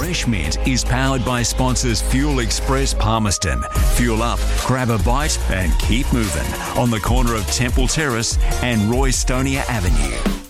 Fresh Mint is powered by sponsors Fuel Express Palmerston. Fuel up, grab a bite and keep moving on the corner of Temple Terrace and Roy Stonier Avenue.